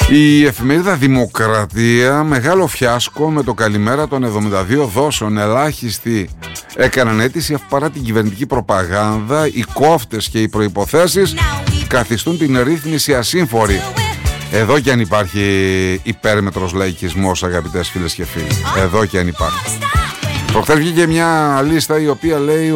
Η εφημερίδα Δημοκρατία, μεγάλο φιάσκο με το καλημέρα των 72 δόσεων. Ελάχιστοι έκαναν αίτηση, αφού παρά την κυβερνητική προπαγάνδα, οι κόφτες και οι προϋποθέσεις καθιστούν την ρύθμιση ασύμφορη. Εδώ και αν υπάρχει υπέρμετρος λαϊκισμός, αγαπητές φίλες και φίλοι. Εδώ και αν υπάρχει. Προχθές βγήκε μια λίστα η οποία λέει